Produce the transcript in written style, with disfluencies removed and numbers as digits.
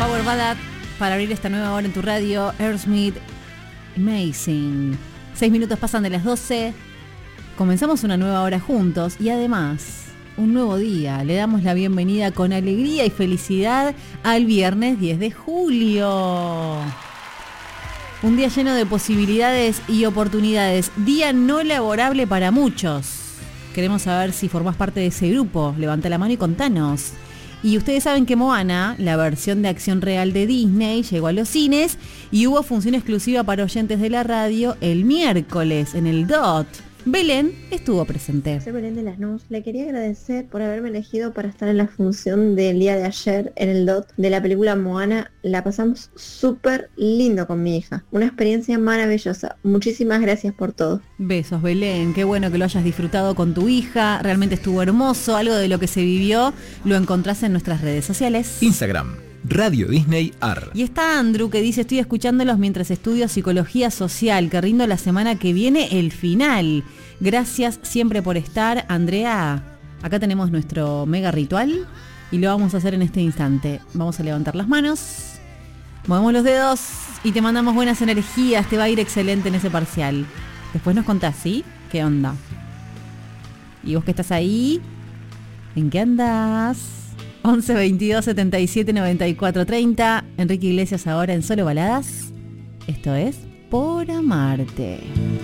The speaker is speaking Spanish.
Power Ballad para abrir esta nueva hora en tu radio. Aerosmith, Amazing. 6 minutos pasan de las 12. Comenzamos una nueva hora juntos y además un nuevo día. Le damos la bienvenida con alegría y felicidad al viernes 10 de julio. Un día lleno de posibilidades y oportunidades. Día no laborable para muchos. Queremos saber si formás parte de ese grupo. Levanta la mano y contanos. Y ustedes saben que Moana, la versión de acción real de Disney, llegó a los cines y hubo función exclusiva para oyentes de la radio el miércoles en el DOT. Belén estuvo presente. Soy Belén de las Nus. Le quería agradecer por haberme elegido para estar en la función del día de ayer en el DOT de la película Moana. La pasamos súper lindo con mi hija. Una experiencia maravillosa. Muchísimas gracias por todo. Besos, Belén. Qué bueno que lo hayas disfrutado con tu hija. Realmente estuvo hermoso. Algo de lo que se vivió lo encontrás en nuestras redes sociales. Instagram, Radio Disney AR. Y está Andrew que dice: estoy escuchándolos mientras estudio psicología social, que rindo la semana que viene el final. Gracias siempre por estar, Andrea. Acá tenemos nuestro mega ritual y lo vamos a hacer en este instante. Vamos a levantar las manos, movemos los dedos y te mandamos buenas energías. Te va a ir excelente en ese parcial. Después nos contás, ¿sí? ¿Qué onda? Y vos que estás ahí, ¿en qué andás? 11 22 77 94 30. Enrique Iglesias ahora en Solo Baladas. Esto es Por Amarte.